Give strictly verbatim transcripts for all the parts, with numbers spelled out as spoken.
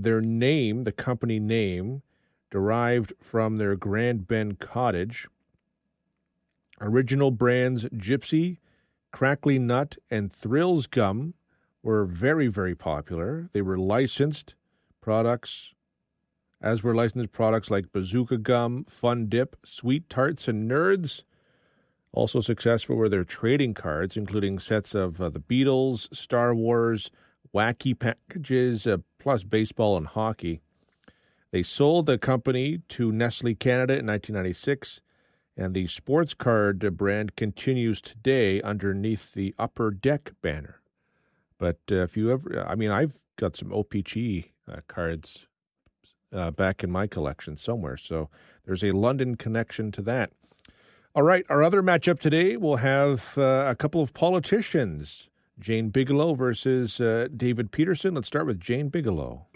their name, the company name, derived from their Grand Bend cottage. Original brands Gypsy, Crackly Nut, and Thrills Gum were very, very popular. They were licensed products, as were licensed products like Bazooka Gum, Fun Dip, Sweet Tarts, and Nerds. Also successful were their trading cards, including sets of uh, the Beatles, Star Wars, wacky packages, uh, plus baseball and hockey. They sold the company to Nestle Canada in nineteen ninety-six, and the sports card brand continues today underneath the Upper Deck banner. But uh, if you ever, I mean, I've got some O P G uh, cards uh, back in my collection somewhere, so there's a London connection to that. All right, our other matchup today will have uh, a couple of politicians, Jane Bigelow versus uh, David Peterson. Let's start with Jane Bigelow.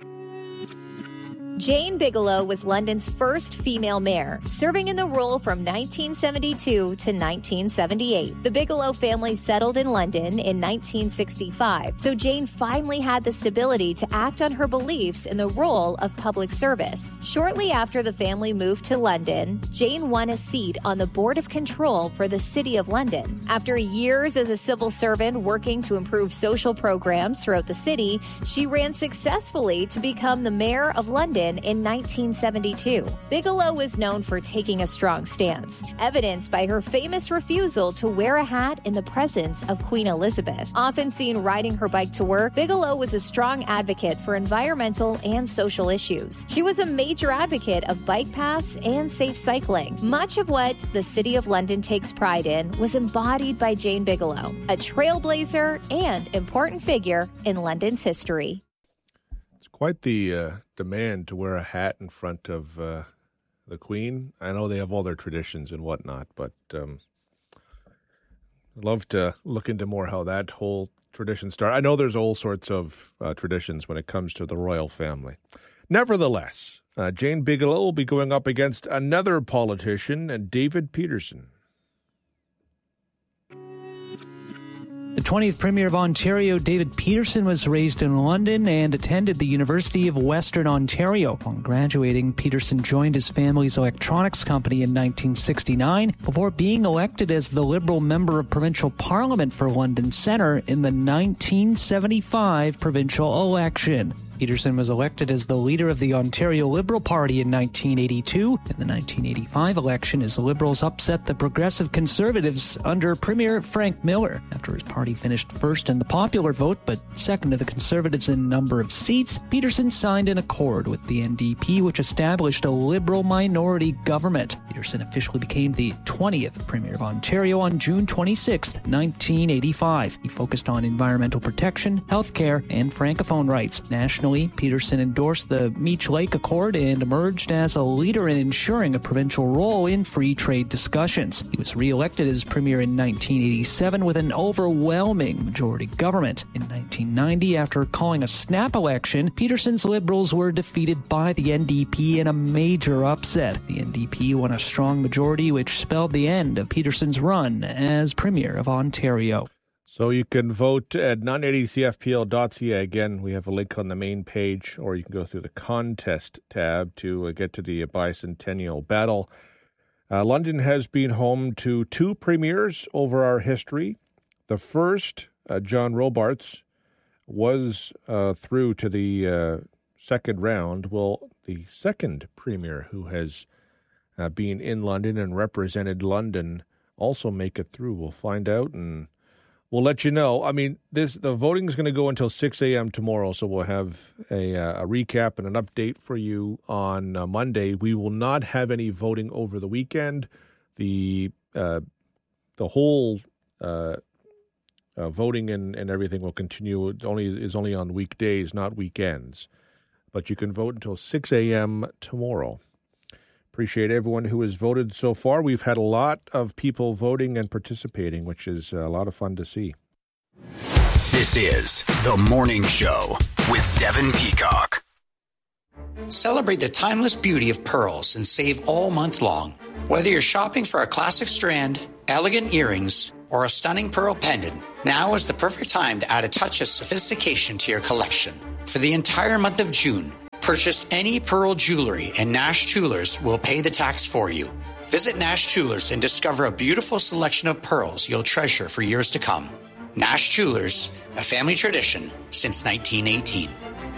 Jane Bigelow was London's first female mayor, serving in the role from nineteen seventy-two to nineteen seventy-eight. The Bigelow family settled in London in nineteen sixty-five, so Jane finally had the stability to act on her beliefs in the role of public service. Shortly after the family moved to London, Jane won a seat on the Board of Control for the City of London. After years as a civil servant working to improve social programs throughout the city, she ran successfully to become the mayor of London in nineteen seventy-two. Bigelow was known for taking a strong stance, evidenced by her famous refusal to wear a hat in the presence of Queen Elizabeth. Often seen riding her bike to work, Bigelow was a strong advocate for environmental and social issues. She was a major advocate of bike paths and safe cycling. Much of what the City of London takes pride in was embodied by Jane Bigelow, a trailblazer and important figure in London's history. Quite the uh, demand to wear a hat in front of uh, the Queen. I know they have all their traditions and whatnot, but um, I'd love to look into more how that whole tradition started. I know there's all sorts of uh, traditions when it comes to the royal family. Nevertheless, uh, Jane Bigelow will be going up against another politician, David Peterson. The twentieth Premier of Ontario, David Peterson, was raised in London and attended the University of Western Ontario. Upon graduating, Peterson joined his family's electronics company in nineteen sixty-nine before being elected as the Liberal Member of Provincial Parliament for London Centre in the nineteen seventy-five provincial election. Peterson was elected as the leader of the Ontario Liberal Party in nineteen eighty-two. In the nineteen eighty-five election, as the Liberals upset the Progressive Conservatives under Premier Frank Miller. After his party finished first in the popular vote, but second to the Conservatives in number of seats, Peterson signed an accord with the N D P, which established a Liberal minority government. Peterson officially became the twentieth Premier of Ontario on June twenty-sixth, nineteen eighty-five. He focused on environmental protection, healthcare, and francophone rights. National Peterson endorsed the Meech Lake Accord and emerged as a leader in ensuring a provincial role in free trade discussions. He was re-elected as Premier in nineteen eighty-seven with an overwhelming majority government. In nineteen ninety, after calling a snap election, Peterson's Liberals were defeated by the N D P in a major upset. The N D P won a strong majority, which spelled the end of Peterson's run as Premier of Ontario. So you can vote at nine eighty C F P L dot C A. Again, we have a link on the main page, or you can go through the contest tab to uh, get to the bicentennial battle. Uh, London has been home to two premiers over our history. The first, uh, John Robarts, was uh, through to the uh, second round. Well, the second premier who has uh, been in London and represented London also make it through. We'll find out, and we'll let you know. I mean, this the voting is going to go until six a.m. tomorrow, so we'll have a, uh, a recap and an update for you on uh, Monday. We will not have any voting over the weekend. The uh, the whole uh, uh, voting and, and everything will continue. It only is only on weekdays, not weekends. But you can vote until six a.m. tomorrow. Appreciate everyone who has voted so far. We've had a lot of people voting and participating, which is a lot of fun to see. This is The Morning Show with Devin Peacock. Celebrate the timeless beauty of pearls and save all month long. Whether you're shopping for a classic strand, elegant earrings, or a stunning pearl pendant, now is the perfect time to add a touch of sophistication to your collection. For the entire month of June, Purchase any pearl jewelry and Nash Jewelers will pay the tax for you. Visit Nash Jewelers and discover a beautiful selection of pearls you'll treasure for years to come. Nash Jewelers, a family tradition since nineteen eighteen.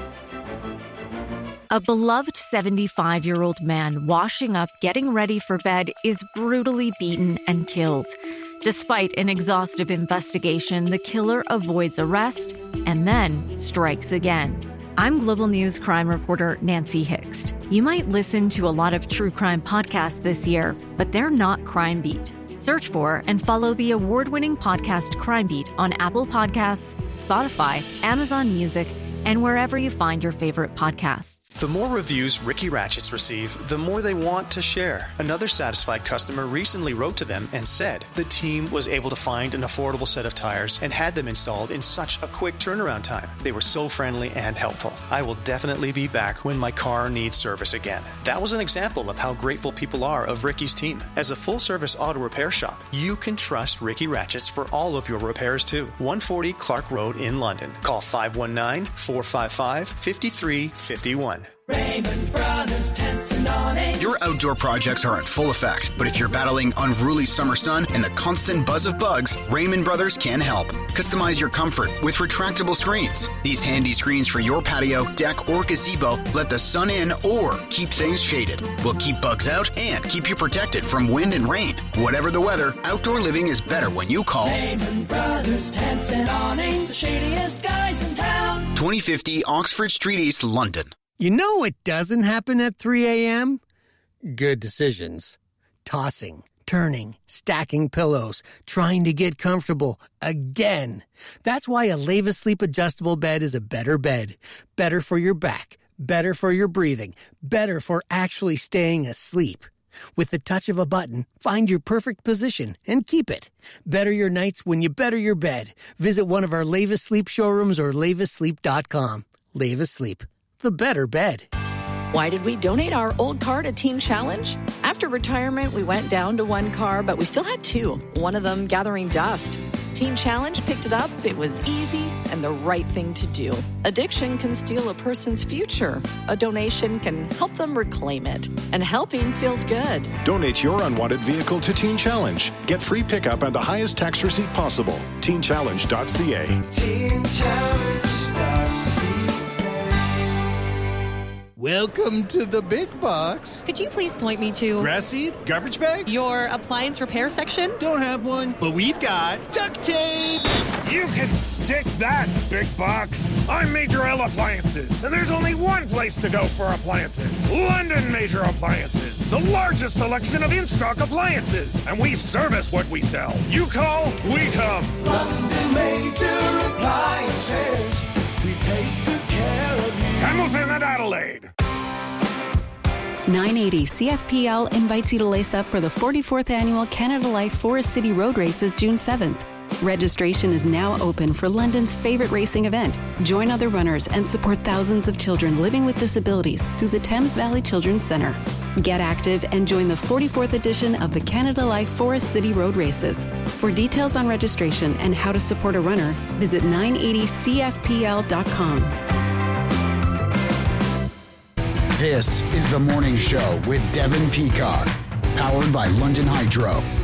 A beloved seventy-five-year-old man washing up, getting ready for bed, is brutally beaten and killed. Despite an exhaustive investigation, the killer avoids arrest and then strikes again. I'm Global News crime reporter Nancy Hixt. You might listen to a lot of true crime podcasts this year, but they're not Crime Beat. Search for and follow the award-winning podcast Crime Beat on Apple Podcasts, Spotify, Amazon Music, and wherever you find your favorite podcasts. The more reviews Ricky Ratchets receive, the more they want to share. Another satisfied customer recently wrote to them and said the team was able to find an affordable set of tires and had them installed in such a quick turnaround time. They were so friendly and helpful. I will definitely be back when my car needs service again. That was an example of how grateful people are of Ricky's team. As a full-service auto repair shop, you can trust Ricky Ratchets for all of your repairs too. one forty Clark Road in London. Call five one nine, four five five, five three five one. Raymond Brothers Tents and Awnings. Your outdoor projects are in full effect, but if you're battling unruly summer sun and the constant buzz of bugs, Raymond Brothers can help. Customize your comfort with retractable screens. These handy screens for your patio, deck, or gazebo let the sun in or keep things shaded. We'll keep bugs out and keep you protected from wind and rain. Whatever the weather, outdoor living is better when you call Raymond Brothers Tents and Awnings, the shadiest guys in town. twenty fifty Oxford Street East, London. You know what doesn't happen at three a.m.? Good decisions. Tossing, turning, stacking pillows, trying to get comfortable again. That's why a Leva Sleep adjustable bed is a better bed. Better for your back, better for your breathing, better for actually staying asleep. With the touch of a button, find your perfect position and keep it. Better your nights when you better your bed. Visit one of our Leva Sleep showrooms or leva sleep dot com. Leva Sleep. The better bed. Why did we donate our old car to Teen Challenge? After retirement, we went down to one car, but we still had two, one of them gathering dust. Teen Challenge picked it up, it was easy, and the right thing to do. Addiction can steal a person's future. A donation can help them reclaim it. And helping feels good. Donate your unwanted vehicle to Teen Challenge. Get free pickup and the highest tax receipt possible. teen challenge dot c a. teen challenge dot c a. Welcome to the big box. Could you please point me to grass seed, garbage bags, your appliance repair section? Don't have one, but we've got duct tape. You can stick that, big box. I'm Major L Appliances, and there's only one place to go for appliances. London Major Appliances, the largest selection of in-stock appliances, and we service what we sell. You call, we come. London Major Appliances, we take good care of you. Hamilton and Adelaide. nine eighty C F P L invites you to lace up for the forty-fourth Annual Canada Life Forest City Road Races June seventh. Registration is now open for London's favorite racing event. Join other runners and support thousands of children living with disabilities through the Thames Valley Children's Centre. Get active and join the forty-fourth edition of the Canada Life Forest City Road Races. For details on registration and how to support a runner, visit nine eighty C F P L dot com. This is The Morning Show with Devin Peacock, powered by London Hydro.